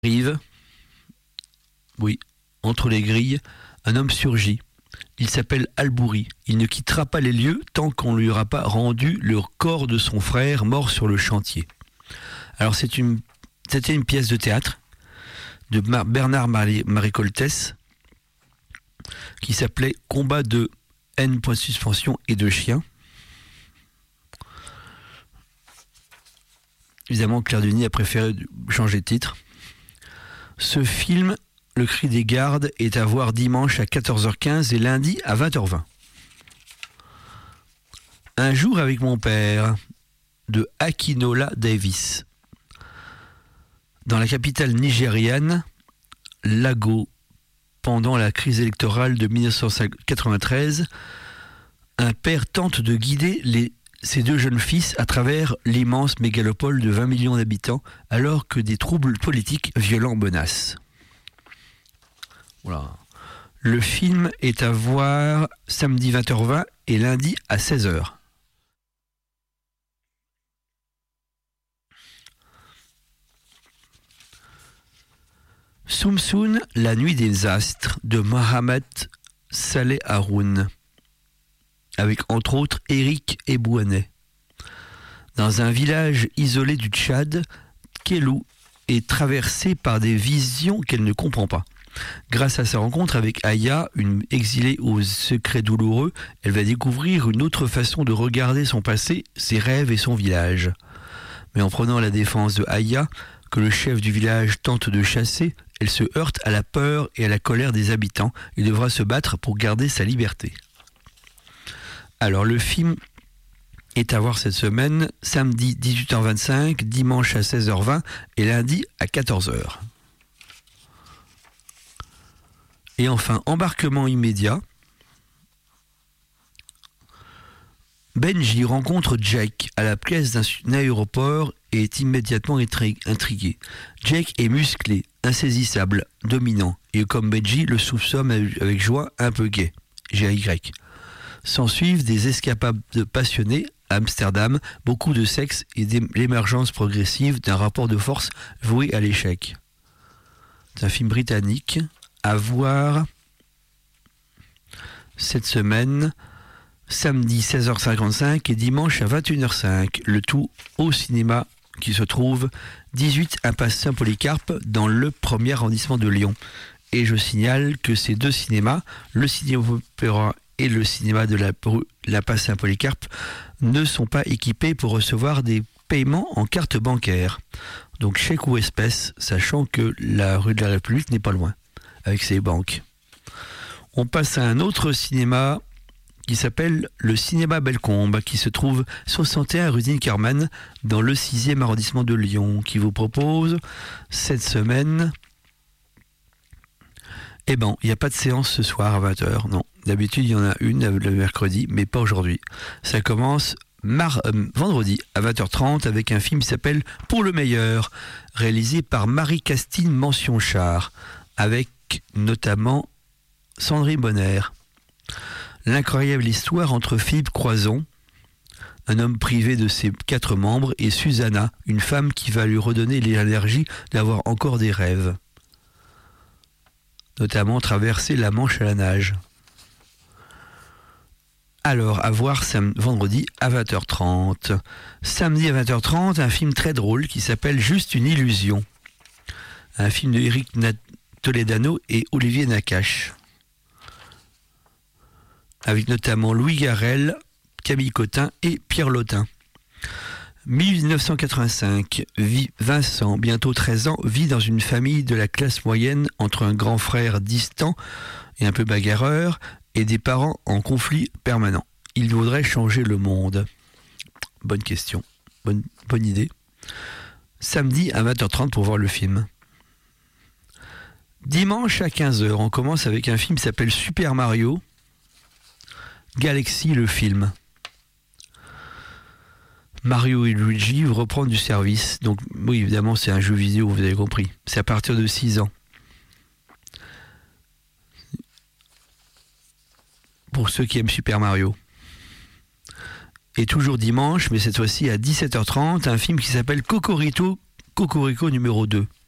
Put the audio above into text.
Rive, oui, entre les grilles, un homme surgit. Il s'appelle Albouri. Il ne quittera pas les lieux tant qu'on ne lui aura pas rendu le corps de son frère mort sur le chantier. Alors c'était une pièce de théâtre de Bernard-Marie Coltès qui s'appelait Combat de haine, point de suspension et de chien. Évidemment, Claire Denis a préféré changer de titre. Ce film, Le Cri des Gardes, est à voir dimanche à 14h15 et lundi à 20h20. Un jour avec mon père, de Akinola Davis. Dans la capitale nigériane, Lagos, pendant la crise électorale de 1993, un père tente de guider ses deux jeunes fils à travers l'immense mégalopole de 20 millions d'habitants, alors que des troubles politiques violents menacent. Voilà. Le film est à voir samedi 20h20 et lundi à 16h. Soumsoun, la nuit des astres de Mohamed Saleh Haroun, avec entre autres Éric Ebouanais. Dans un village isolé du Tchad, Kelou est traversée par des visions qu'elle ne comprend pas. Grâce à sa rencontre avec Aya, une exilée aux secrets douloureux, elle va découvrir une autre façon de regarder son passé, ses rêves et son village. Mais en prenant la défense de Aya, que le chef du village tente de chasser, elle se heurte à la peur et à la colère des habitants et devra se battre pour garder sa liberté. Alors le film est à voir cette semaine, samedi 18h25, dimanche à 16h20 et lundi à 14h. Et enfin, embarquement immédiat. Benji rencontre Jake à la pièce d'un aéroport et est immédiatement intrigué. Jake est musclé, insaisissable, dominant, et comme Benji le soupçonne avec joie un peu gay, G-A-Y. S'ensuivent des escapades passionnés à Amsterdam, beaucoup de sexe et l'émergence progressive d'un rapport de force voué à l'échec. C'est un film britannique à voir cette semaine, samedi 16h55 et dimanche à 21h05, le tout au cinéma qui se trouve 18 impasse Saint-Polycarpe dans le 1er arrondissement de Lyon. Et je signale que ces deux cinémas, le cinéma Opéra et le cinéma de l'impasse Saint-Polycarpe, ne sont pas équipés pour recevoir des paiements en carte bancaire. Donc chèque ou espèce, sachant que la rue de la République n'est pas loin avec ses banques. On passe à un autre cinéma qui s'appelle le cinéma Bellecombe, qui se trouve 61 rue Dinkerman dans le 6e arrondissement de Lyon, qui vous propose cette semaine. Eh ben, il n'y a pas de séance ce soir à 20h, non. D'habitude, il y en a une le mercredi, mais pas aujourd'hui. Ça commence vendredi à 20h30 avec un film qui s'appelle Pour le meilleur, réalisé par Marie-Castine Mention-Char, avec notamment Sandrine Bonner. L'incroyable histoire entre Philippe Croison, un homme privé de ses 4 membres, et Susanna, une femme qui va lui redonner l'énergie d'avoir encore des rêves. Notamment traverser la Manche à la nage. Alors, à voir vendredi à 20h30. Samedi à 20h30, un film très drôle qui s'appelle Juste une illusion. Un film de Éric Toledano et Olivier Nakache. Avec notamment Louis Garrel, Camille Cotin et Pierre Lotin. 1985, Vincent, bientôt 13 ans, vit dans une famille de la classe moyenne entre un grand frère distant et un peu bagarreur et des parents en conflit permanent. Il voudrait changer le monde. Bonne question, bonne idée. Samedi à 20h30 pour voir le film. Dimanche à 15h, on commence avec un film qui s'appelle Super Mario Galaxy, le film. Mario et Luigi reprennent du service. Donc oui, évidemment, c'est un jeu vidéo, vous avez compris. C'est à partir de 6 ans. Pour ceux qui aiment Super Mario. Et toujours dimanche, mais cette fois-ci à 17h30, un film qui s'appelle Cocorico numéro 2.